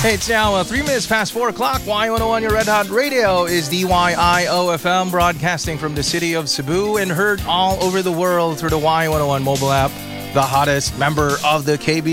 It's now 3 minutes past 4 o'clock. Y101, your Red Hot Radio, is DYIOFM, broadcasting from the city of Cebu and heard all over the world through the Y101 mobile app, the hottest member of the KB